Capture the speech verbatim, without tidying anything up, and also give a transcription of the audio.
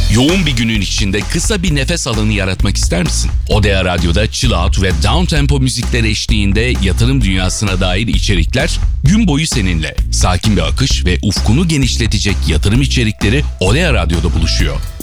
Yoğun bir günün içinde kısa bir nefes alanı yaratmak ister misin? Odea Radyo'da chill out ve down tempo müzikler eşliğinde yatırım dünyasına dair içerikler gün boyu seninle. Sakin bir akış ve ufkunu genişletecek yatırım içerikleri Odea Radyo'da buluşuyor.